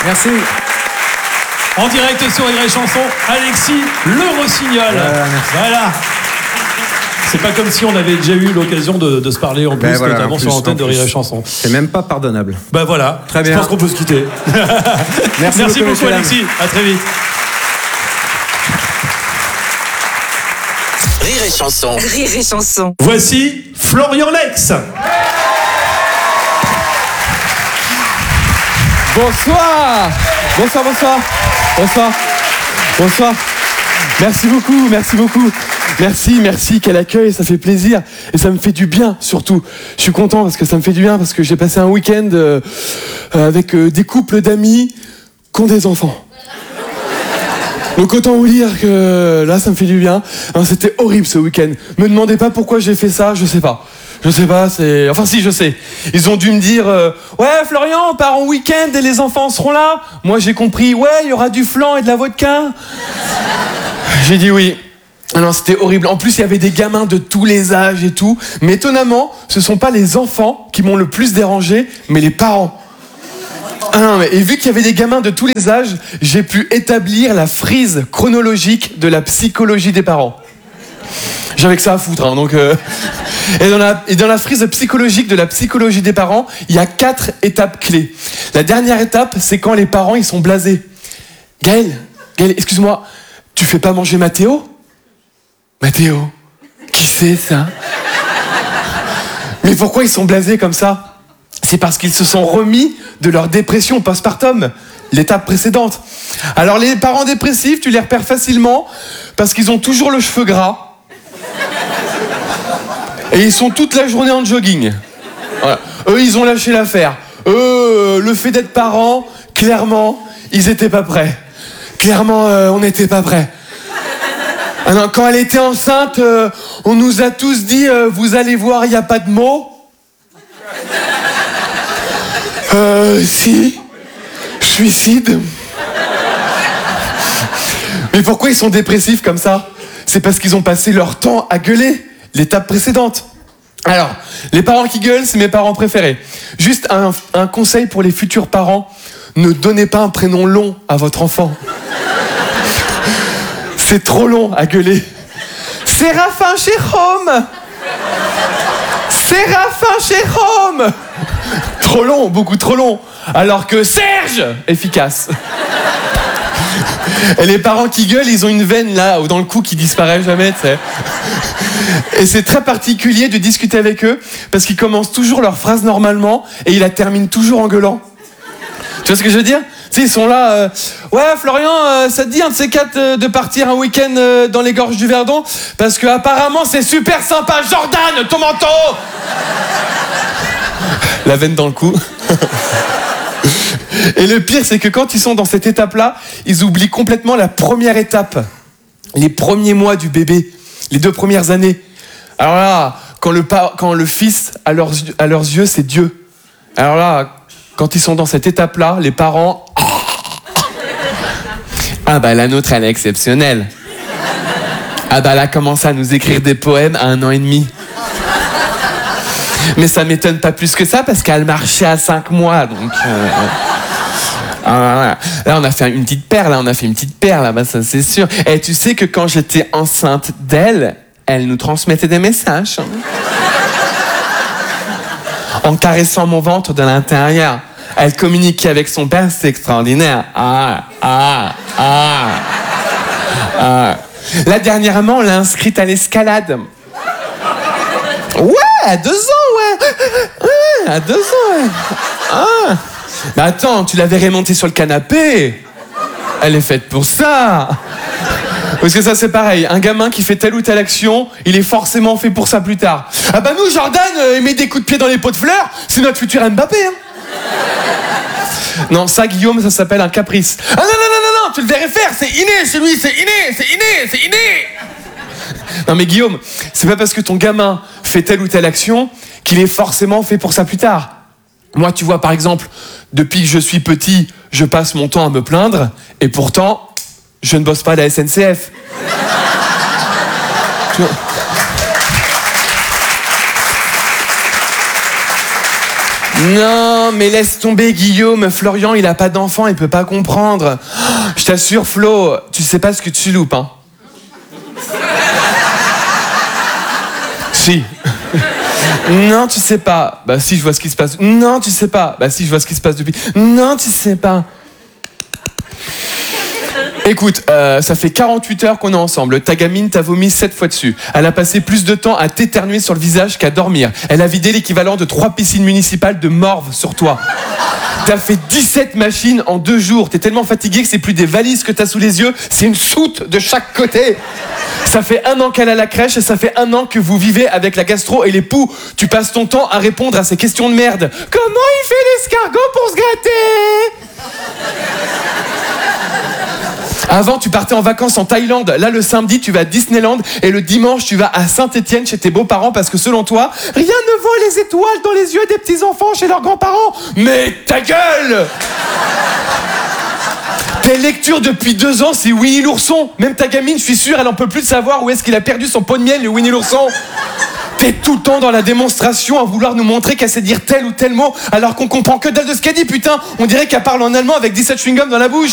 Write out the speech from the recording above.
Merci. En direct sur Rire et Chanson, Alexis Le Rossignol. Voilà. C'est pas comme si on avait déjà eu l'occasion de se parler en plus, voilà, notamment en plus, sur l'antenne de Rire et Chanson. C'est même pas pardonnable. Bah voilà, très bien. Je pense qu'on peut se quitter. Merci beaucoup Alexis, à très vite. Rire et Chanson. Rire et Chanson. Voici Florian Lex. Bonsoir. Bonsoir, bonsoir. Bonsoir. Bonsoir. Merci beaucoup, merci beaucoup. Merci, quel accueil, ça fait plaisir. Et ça me fait du bien, surtout. Je suis content parce que ça me fait du bien, parce que j'ai passé un week-end avec des couples d'amis qui ont des enfants. Donc autant vous dire que là, ça me fait du bien. Hein, c'était horrible ce week-end. Me demandez pas pourquoi j'ai fait ça, je sais pas. Je sais pas, c'est... Enfin si, je sais. Ils ont dû me dire ouais, Florian, on part en week-end et les enfants seront là. Moi, j'ai compris, ouais, il y aura du flan et de la vodka. J'ai dit oui. Ah non, c'était horrible. En plus, il y avait des gamins de tous les âges et tout. Mais étonnamment, ce sont pas les enfants qui m'ont le plus dérangé, mais les parents. Ah non, mais et vu qu'il y avait des gamins de tous les âges, j'ai pu établir la frise chronologique de la psychologie des parents. J'avais que ça à foutre, hein, donc... Et dans la frise psychologique de la psychologie des parents, il y a 4 étapes clés. La dernière étape, c'est quand les parents, ils sont blasés. Gaël, excuse-moi, tu fais pas manger Mathéo ? Mathéo, qui c'est ça ? Mais pourquoi ils sont blasés comme ça ? C'est parce qu'ils se sont remis de leur dépression postpartum, l'étape précédente. Alors les parents dépressifs, tu les repères facilement parce qu'ils ont toujours le cheveu gras. Et ils sont toute la journée en jogging. Voilà. Eux, ils ont lâché l'affaire. Eux, le fait d'être parents, clairement, ils étaient pas prêts. Clairement, on n'était pas prêts. Ah non, quand elle était enceinte, on nous a tous dit vous allez voir, il n'y a pas de mots. Si. Suicide. Mais pourquoi ils sont dépressifs comme ça ? C'est parce qu'ils ont passé leur temps à gueuler. L'étape précédente. Alors, les parents qui gueulent, c'est mes parents préférés. Juste un conseil pour les futurs parents. Ne donnez pas un prénom long à votre enfant. C'est trop long à gueuler. Séraphin Jérôme. Séraphin Jérôme. Trop long, beaucoup trop long. Alors que Serge, efficace. Et les parents qui gueulent, ils ont une veine là, dans le cou qui disparaît jamais, tu sais. Et c'est très particulier de discuter avec eux, parce qu'ils commencent toujours leur phrase normalement, et ils la terminent toujours en gueulant. Tu vois ce que je veux dire ? Tu sais, ils sont là, ouais Florian, ça te dit un de ces 4 de partir un week-end dans les gorges du Verdon ? Parce que apparemment c'est super sympa, Jordan, ton manteau ! La veine dans le cou. Et le pire, c'est que quand ils sont dans cette étape-là, ils oublient complètement la première étape. Les premiers mois du bébé, les 2 premières années. Alors là, quand le fils, à leurs yeux, c'est Dieu. Alors là, quand ils sont dans cette étape-là, les parents... Ah bah la nôtre, elle est exceptionnelle. Ah bah elle a commencé à nous écrire des poèmes à 1 an et demi. Mais ça m'étonne pas plus que ça, parce qu'elle marchait à 5 mois, donc... Ah, là, on a fait une petite paire, là, ça c'est sûr. Et tu sais que quand j'étais enceinte d'elle, elle nous transmettait des messages. En caressant mon ventre de l'intérieur. Elle communiquait avec son père, c'est extraordinaire. Là, dernièrement, on l'a inscrite à l'escalade. Ouais, à 2 ans, ouais. Ouais, à 2 ans, ouais. Ah. Mais attends, tu la verrais monter sur le canapé. Elle est faite pour ça. Parce que ça, c'est pareil. Un gamin qui fait telle ou telle action, il est forcément fait pour ça plus tard. Ah bah nous, Jordan, il met des coups de pied dans les pots de fleurs, c'est notre futur Mbappé. Hein. Non, ça, Guillaume, ça s'appelle un caprice. Ah non, tu le verrais faire, c'est inné chez lui, c'est inné. Non mais Guillaume, c'est pas parce que ton gamin fait telle ou telle action qu'il est forcément fait pour ça plus tard. Moi, tu vois, par exemple, depuis que je suis petit, je passe mon temps à me plaindre, et pourtant, je ne bosse pas à la SNCF. Tu vois ? Non, mais laisse tomber Guillaume, Florian, il a pas d'enfant, il peut pas comprendre. Je t'assure, Flo, tu sais pas ce que tu loupes, hein. Si. Non, tu sais pas. Bah si, je vois ce qui se passe. Non, tu sais pas. Bah si, je vois ce qui se passe depuis. Non, tu sais pas. Écoute, ça fait 48 heures qu'on est ensemble. Ta gamine t'a vomi 7 fois dessus. Elle a passé plus de temps à t'éternuer sur le visage qu'à dormir. Elle a vidé l'équivalent de 3 piscines municipales de morve sur toi. T'as fait 17 machines en 2 jours. T'es tellement fatigué que c'est plus des valises que t'as sous les yeux, c'est une soute de chaque côté. Ça fait 1 an qu'elle a la crèche et ça fait 1 an que vous vivez avec la gastro et les poux. Tu passes ton temps à répondre à ces questions de merde. Comment il fait l'escargot pour se gratter ? Avant, tu partais en vacances en Thaïlande. Là, le samedi, tu vas à Disneyland. Et le dimanche, tu vas à Saint-Étienne chez tes beaux-parents parce que selon toi, rien ne vaut les étoiles dans les yeux des petits-enfants chez leurs grands-parents. Mais ta gueule! Tes lectures depuis 2 ans, c'est Winnie l'ourson. Même ta gamine, je suis sûr, elle en peut plus de savoir où est-ce qu'il a perdu son pot de miel, le Winnie l'ourson. T'es tout le temps dans la démonstration à vouloir nous montrer qu'elle sait dire tel ou tel mot alors qu'on comprend que dalle de ce qu'elle dit, putain. On dirait qu'elle parle en allemand avec 17 chewing-gums dans la bouche.